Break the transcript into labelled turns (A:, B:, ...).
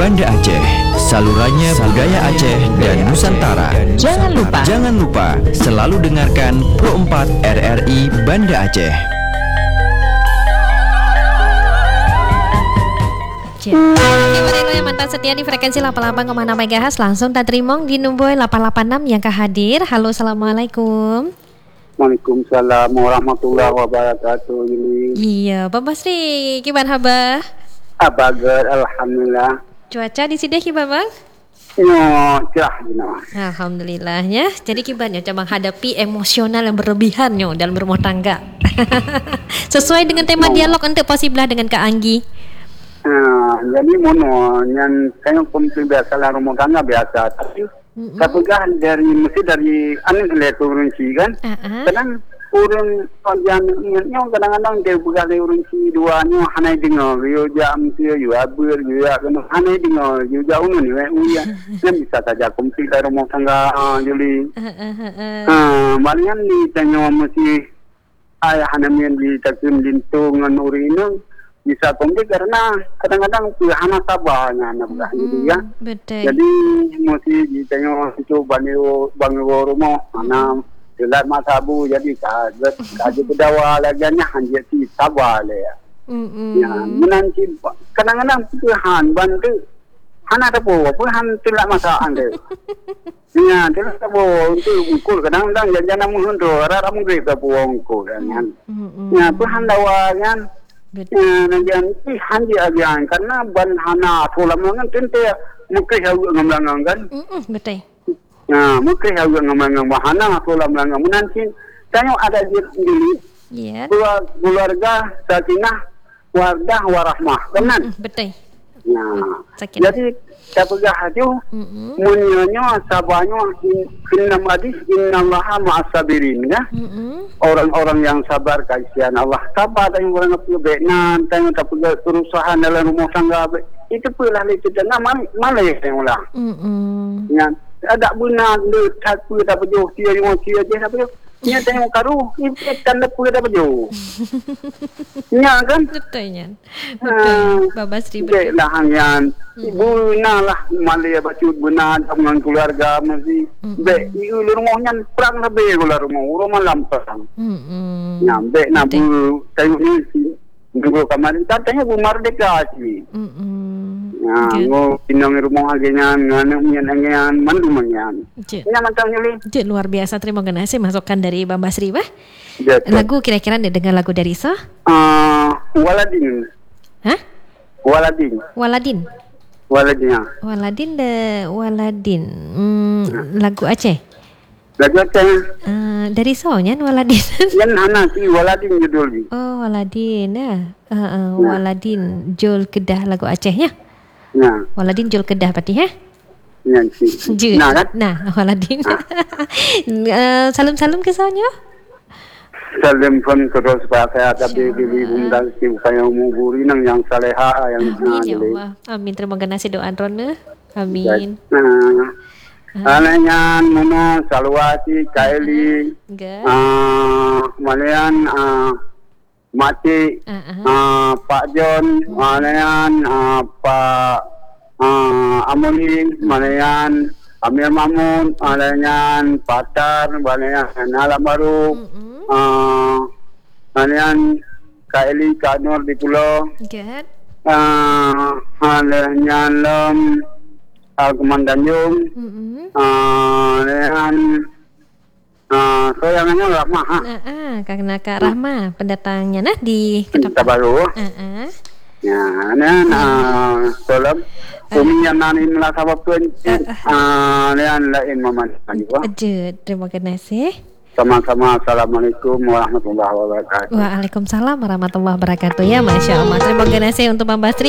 A: Banda Aceh, salurannya budaya Aceh dan Nusantara. Jangan lupa selalu dengarkan Pro 4 RRI Banda Aceh.
B: Oke, yang mantan setia di frekuensi 88,6 MHz langsung tak terima di Numboy 886 yang kehadir. Halo, assalamualaikum.
C: Waalaikumsalam warahmatullahi wabarakatuh.
B: Iya, Pak Basri, gimana Abah?
C: Abagar, alhamdulillah.
B: Cuaca di sini gimana, Bang?
C: Cerah gini.
B: Alhamdulillahnya. Jadi gimana coba menghadapi emosional yang berlebihannya dalam berumah tangga? Sesuai dengan tema dialog untuk posibelah dengan Kak Anggi.
C: Jadi yang saya kumpul biasa lah rumah tangga biasa, tapi kapagah dari aneh lihat urunci kan, kadang urun bagian ingatnya kadang-kadang dia pegah dari urunci duanya hanai dengar, yo jam dia yo abur yo kan hanai dengar yo jauh ni, uya, yang bisa saja kumpul dari rumah tangga jadi, malian ni tanya mesti ayah hanamian di takim lintungan urinang. Bisa kumpul karena kadang-kadang anak sabarnya anak jadi ya.
B: Betul.
C: Jadi mesti ditengok itu bangun rumah anak jelat masabu jadi kaji berdawa lagiannya hanya si sabar le ya. Ya menanti kadang-kadang Tuhan bantu anak tahu Tuhan tidak masalah anda. Ya tidak tahu untuk ukur kadang-kadang jangan menghundur rara mungkin tak ukur kan. Ya Tuhan dawakan. Nandian si handi agian karena ban hana tholam ngan tente mukhe hawu ngamlangang kan
B: betul.
C: Nah mukhe hawu ngamlangang bahana tholam langang menantin tayo ada diri keluarga sakinah wardah warahmah benar
B: betul.
C: Nah jadi kapagah haju munyonya sabanyo inna madis innallaha ma'as-sabirin ya. Orang-orang yang sabar kasihan Allah. Sabar tayong orang kebenan, tayong kapag urusahan dalam rumah tangga itu pula itu dan malay tayong lah. Ya, ada benar le satu dapat jauh dia je dapat jauh. Nya tayong karu ipet tanda pula dapat jauh. Nya kan?
B: Betulnya. Betul. Babas ribet.
C: Lah hangyan. Ibu lah malay bacut benar dengan keluarga mesti. Be, iu rumahnya perang lebih rumah lampang. Nyampe nabu tayo ni minggu kemarin katanya Bu Merdeka sih. Ya, ngo pinang rumah agengan ngana nyan mandumanyan. Nya macam ni.
B: Luar biasa, terima kasih masukan dari Bang Basri, Bah. Lagu kira-kira dengar lagu dari So?
C: Waladin.
B: Hah?
C: Waladin.
B: Waladin. Lagu Aceh.
C: Lagu Aceh.
B: Dari So-nya Waladin.
C: Yan hana si Waladin judul.
B: Oh, Waladin ya. Waladin Jol Kedah lagu Acehnya.
C: Ya.
B: Waladin Jol Kedah berarti ya?
C: Ya sih.
B: Nah, Waladin. Salam-salam ke sonya.
C: Salam pun terus saya tapi diri bunda si kayak muburi nang yang saleha yang
B: amin ya Allah. Amin, terima kasih doa Rona. Amin.
C: Anaknya Nono Salwati Kaili Malian Mati Pak John Malian Pak Amuli Malian Amir Mamun Malian Patar Malian Alam Baru Malian Kaili Kanur di Pulau Malian Lom Komandanjung dengan soyangannya Rahmah
B: karena Kak Rahma pendatangnya di
C: Kota Baru ya dan solam umian nani melasa bapun dan lain maman
B: terima kasih.
C: Sama-sama. Assalamualaikum warahmatullahi wabarakatuh.
B: Waalaikumsalam warahmatullahi wabarakatuh. Ya, Masya Allah. Terima kasih untuk Bang Basri.